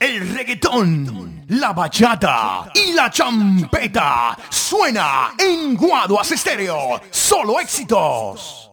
el reggaetón, la bachata y la champeta suena en Guaduas Estéreo. Solo éxitos.